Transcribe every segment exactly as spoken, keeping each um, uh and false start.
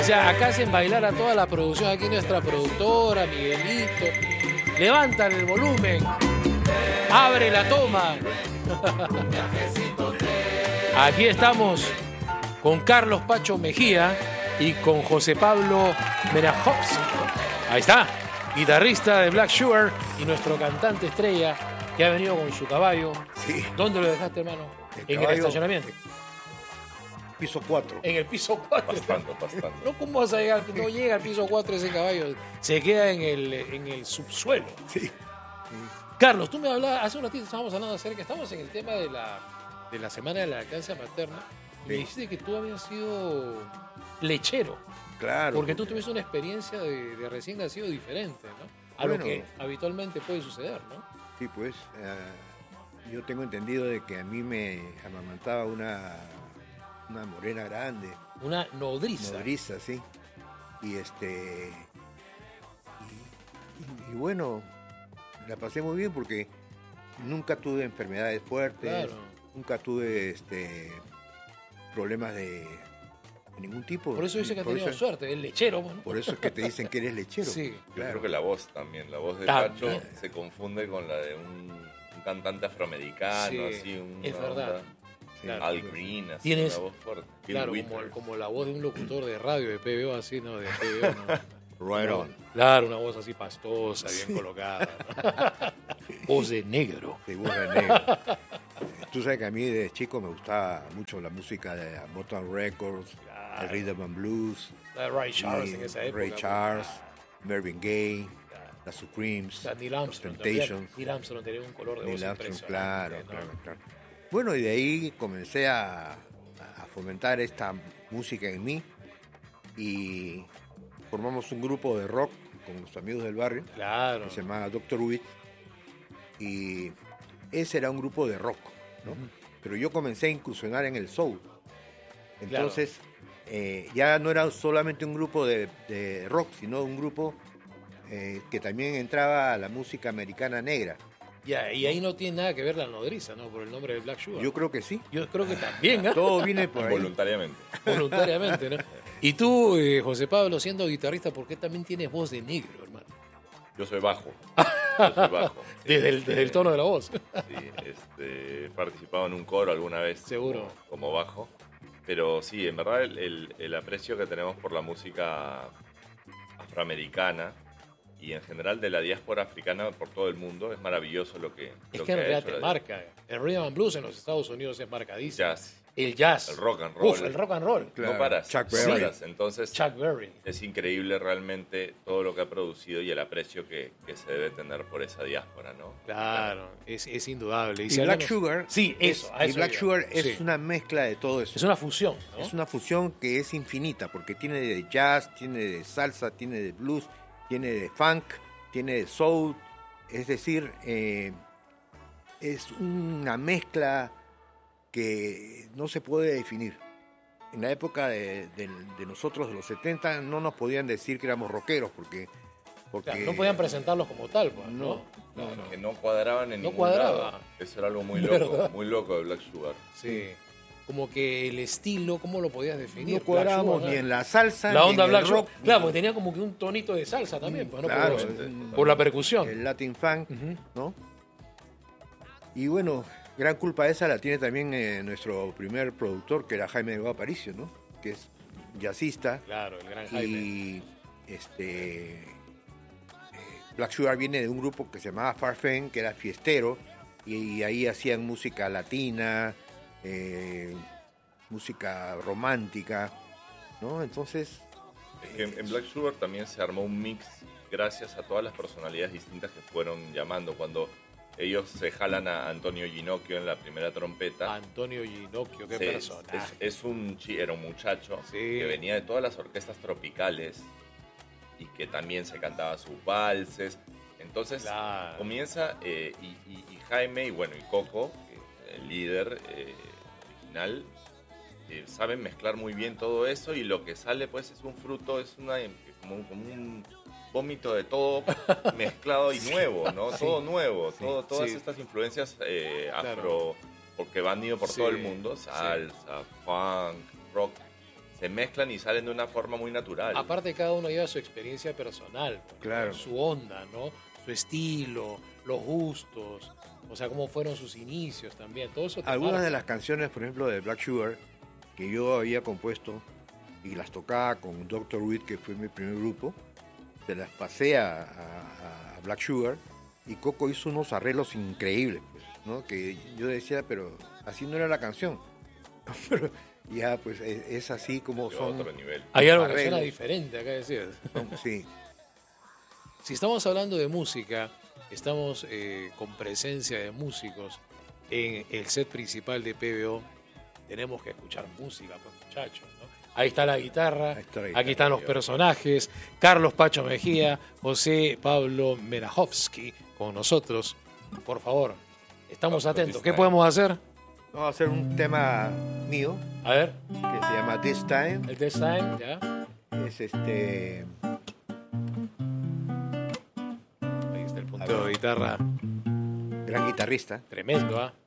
sea, acá hacen bailar a toda la producción. Aquí nuestra productora, Miguelito. Levantan el volumen. Abre la toma. Aquí estamos con Carlos Pacho Mejía y con José Pablo Menajovsky. Ahí está, guitarrista de Black Sugar y nuestro cantante estrella que ha venido con su caballo. Sí. ¿Dónde lo dejaste, hermano? El en caballo, el estacionamiento. Piso cuatro. En el piso cuatro. Bastante, bastante. No, ¿cómo vas a llegar? No llega al piso cuatro ese caballo. Se queda en el, en el subsuelo. Sí. Carlos, tú me hablabas, hace un ratito estábamos hablando acerca, estamos en el tema de la, de la semana de la lactancia materna. Y me Sí. dijiste que tú habías sido lechero. Claro. Porque tú tuviste una experiencia de, de recién nacido diferente, ¿no? A Bueno. lo que habitualmente puede suceder, ¿no? Sí, pues uh, yo tengo entendido de que a mí me amamantaba una, una morena grande, Una nodriza. nodriza, sí. Y este y, y- y bueno, la pasé muy bien porque nunca tuve enfermedades fuertes, Claro. nunca tuve este problemas de, de ningún tipo. Por eso dice que ha por tenido eso, suerte, el lechero. Bueno. por eso es que te dicen que eres lechero. Sí. Yo Claro. creo que la voz también, la voz de También. Pacho se confunde con la de un, un cantante afroamericano, Sí, así, un es verdad. Claro. Al Green, así, Tienes- una voz fuerte. Bill Claro, Withers. como, como la voz de un locutor de radio, de P B O, así, ¿no? De P B O, ¿no? Right on. Claro, una voz así pastosa, bien colocada. ¿no? Voz de negro. De voz de negro. Tú sabes que a mí de chico me gustaba mucho la música de Motown Records, Claro. el Rhythm and Blues, La Ray Charles y en esa época. Ray pues. Charles, Ah, Marvin Gaye, claro. las Supremes, O sea, Neil los Armstrong. también. Temptations, Neil Armstrong tenía un color de Neil voz Armstrong, impresionante. claro, ¿no? claro, claro. Bueno, y de ahí comencé a, a fomentar esta música en mí y formamos un grupo de rock con los amigos del barrio Claro. que se llamaba Doctor Witt y ese era un grupo de rock, ¿no? Ujú. Pero yo comencé a incursionar en el soul. Entonces, eh, ya no era solamente un grupo de, de rock, sino un grupo eh, que también entraba a la música americana negra. Ya, y ahí no tiene nada que ver la nodriza, ¿no? Por el nombre de Black Sugar. Yo creo que sí. Yo creo que también, ¿ah? Todo viene por ahí. Voluntariamente. Voluntariamente, ¿no? Y tú, eh, José Pablo, siendo guitarrista, ¿por qué también tienes voz de negro, hermano? Yo soy bajo. Yo soy bajo. Desde el, Este, desde el tono de la voz. Sí, este, he participado en un coro alguna vez. Seguro. Como, como bajo. Pero sí, en verdad el, el- el aprecio que tenemos por la música afroamericana y en general de la diáspora africana por todo el mundo es maravilloso lo que Es lo que en ha realidad hecho te la- marca. El rhythm and blues en los Estados Unidos es marcadísimo. Jazz, El jazz. el rock and roll. Uf, el rock and roll. Claro, No paras. Chuck no Berry. paras. Entonces Chuck Berry. es increíble realmente todo lo que ha producido y el aprecio que, que se debe tener por esa diáspora, ¿no? Claro, es, es indudable. Y si Black hablamos- Sugar, Sí, es, eso. a y eso Black iba. Sugar es Sí. una mezcla de todo eso. Es una fusión, ¿no? Es una fusión que es infinita, porque tiene de jazz, tiene de salsa, tiene de blues, tiene de funk, tiene de soul. Es decir, eh, es una mezcla que no se puede definir. En la época de, de- de nosotros, de los setenta, no nos podían decir que éramos rockeros, porque... porque Claro, no podían presentarlos como tal, pues, ¿no? No, no, Que no cuadraban en No ningún cuadraba. lado. Eso era algo muy ¿Verdad? loco, muy loco de Black Sugar. Sí. Como que el estilo, ¿cómo lo podías definir? no cuadrábamos Black ni Sugar, en la salsa, La ni onda en Black el Sugar. rock. Claro, porque tenía como que un tonito de salsa también, pues, ¿no? Claro, por, el- por la percusión. el Latin funk, Ujú. ¿no? Y bueno, gran culpa esa la tiene también eh, nuestro primer productor, que era Jaime Delgado Aparicio, ¿no? Que es jazzista Claro, el gran Jaime. y este eh, Black Sugar viene de un grupo que se llamaba Farfen, que era fiestero y, y ahí hacían música latina, eh, música romántica, ¿no? Entonces Es que en en Black Sugar también se armó un mix gracias a todas las personalidades distintas que fueron llamando. Cuando ellos se jalan a Antonio Ginocchio en la primera trompeta. Antonio Ginocchio, qué se- personaje. es, es un chi- era un muchacho Sí. que venía de todas las orquestas tropicales y que también se cantaba sus valses. Entonces Claro. comienza eh, y, y- y Jaime y bueno y Coco, que es el líder eh, original, eh, saben mezclar muy bien todo eso y lo que sale pues es un fruto, es una como, un- como un vómito de todo mezclado y nuevo, ¿no? Sí. Todo nuevo, Sí. todo, todas Sí. estas influencias eh, afro, Claro. porque van ido por Sí. todo el mundo, Sí. salsa, funk, rock, se mezclan y salen de una forma muy natural. Aparte, cada uno lleva su experiencia personal, Claro. su onda, ¿no? Su estilo, los gustos, o sea, cómo fueron sus inicios también. Todo eso te Algunas marca. de las canciones, por ejemplo, de Black Sugar, que yo había compuesto y las tocaba con doctor Reed, que fue mi primer grupo, se las pasé a, a- a Black Sugar y Coco hizo unos arreglos increíbles, pues, ¿no? Que yo decía, pero así no era la canción. Pero ya, pues es, es así como Llegó a son. otro nivel. Hay algo que arreglos. suena diferente acá, decías. son- Sí, Si estamos hablando de música, estamos eh, con presencia de músicos en el set principal de P B O. Tenemos que escuchar música, pues muchachos, ¿no? Ahí está la guitarra, Ahí está la guitarra, aquí están los tío. personajes, Carlos Pacho Mejía, José Pablo Merajowski con nosotros. Por favor, estamos Vamos, atentos. this ¿Qué time. podemos hacer? vamos a hacer un tema mío A ver, que se llama This Time. el test time, ¿ya? Es este. Ahí está el punteo de guitarra Gran guitarrista. tremendo, ¿ah?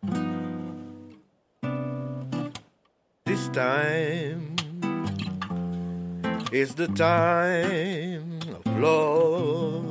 This time is the time of love.